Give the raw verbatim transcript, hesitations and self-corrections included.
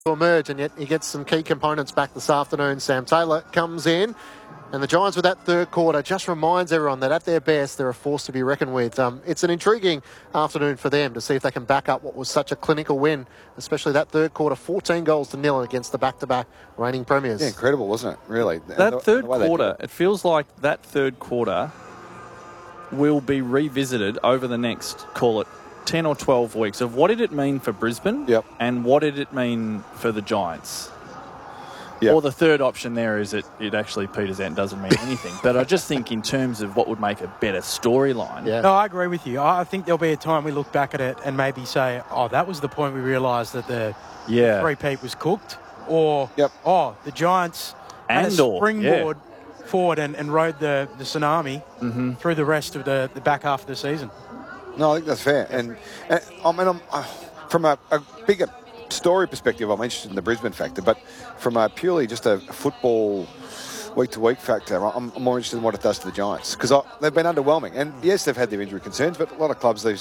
to emerge, and yet he gets some key components back this afternoon. Sam Taylor comes in, and the Giants with that third quarter just reminds everyone that at their best they're a force to be reckoned with. Um, it's an intriguing afternoon for them to see if they can back up what was such a clinical win, especially that third quarter, fourteen goals to nil against the back-to-back reigning premiers. Yeah, incredible, wasn't it? Really. That the, third the quarter, it feels like that third quarter will be revisited over the next, call it, ten or twelve weeks of what did it mean for Brisbane yep. and what did it mean for the Giants. Yep. Or the third option there is it, it actually peters out and doesn't mean anything. But I just think in terms of what would make a better storyline. Yeah. No, I agree with you. I think there'll be a time we look back at it and maybe say, oh, that was the point we realised that the yeah. three-peat was cooked. Or, yep. oh, the Giants and had a or, springboard yeah. forward and, and rode the, the tsunami mm-hmm. through the rest of the, the back half of the season. No, I think that's fair. And, and I mean, I'm, uh, from a, a bigger story perspective, I'm interested in the Brisbane factor, but from a purely just a football week-to-week factor, I'm, I'm more interested in what it does to the Giants because they've been underwhelming. And yes, they've had their injury concerns, but a lot of clubs these